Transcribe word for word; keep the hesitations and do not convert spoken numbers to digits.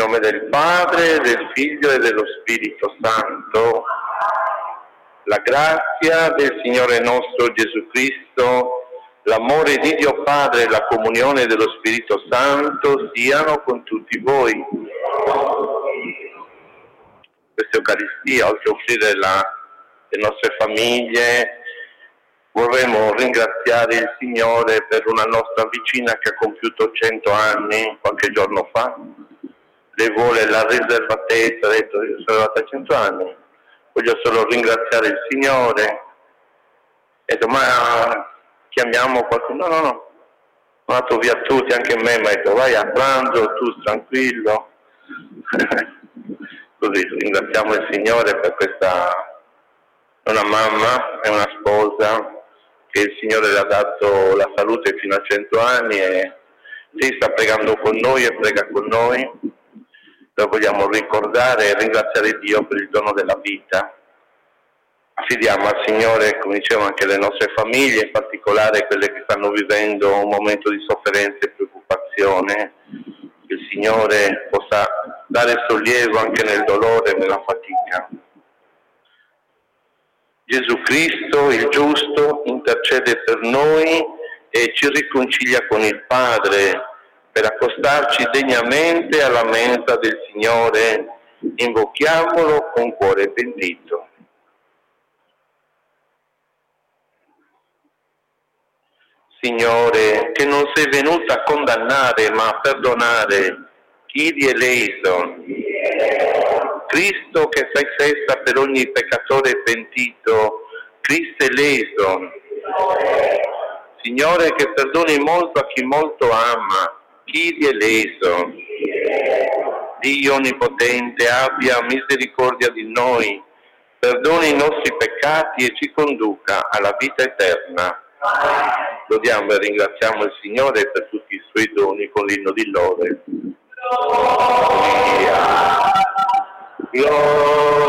nome del Padre, del Figlio e dello Spirito Santo. La grazia del Signore nostro Gesù Cristo, l'amore di Dio Padre e la comunione dello Spirito Santo siano con tutti voi. Questa Eucaristia, oltre a offrire la, le nostre famiglie, vorremmo ringraziare il Signore per una nostra vicina che ha compiuto cento anni qualche giorno fa. Le vuole la riservatezza, ha detto io sono arrivata a cento anni, voglio solo ringraziare il Signore. E detto ma chiamiamo qualcuno? No, no, no, sono andato via tutti, anche me, mi ha detto vai a pranzo, tu tranquillo. Così ringraziamo il Signore per questa, una mamma e una sposa, che il Signore le ha dato la salute fino a cento anni e lei sta pregando con noi e prega con noi. Lo vogliamo ricordare e ringraziare Dio per il dono della vita. Affidiamo al Signore, come dicevo, anche le nostre famiglie, in particolare quelle che stanno vivendo un momento di sofferenza e preoccupazione. Che il Signore possa dare sollievo anche nel dolore e nella fatica. Gesù Cristo, il giusto, intercede per noi e ci riconcilia con il Padre per accostarci degnamente alla mensa del Signore. Invochiamolo con cuore pentito. Signore, che non sei venuto a condannare ma a perdonare, Kyrie eleison. Cristo che fai festa per ogni peccatore pentito, Christe eleison. Signore che perdoni molto a chi molto ama, Kyrie eleison. Dio onnipotente abbia misericordia di noi, perdoni i nostri peccati e ci conduca alla vita eterna. Lodiamo e ringraziamo il Signore per tutti i suoi doni con l'inno di lode. Gloria. Gloria.